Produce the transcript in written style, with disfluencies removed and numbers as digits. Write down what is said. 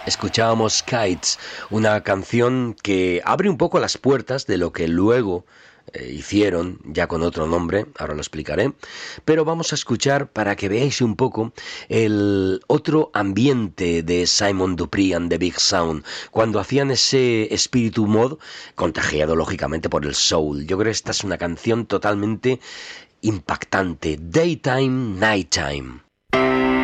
Escuchábamos Kites, una canción que abre un poco las puertas de lo que luego hicieron, ya con otro nombre, ahora lo explicaré, pero vamos a escuchar para que veáis un poco el otro ambiente de Simon Dupree and the Big Sound, cuando hacían ese espíritu mod, contagiado lógicamente por el soul. Yo creo que esta es una canción totalmente impactante, Daytime, Nighttime.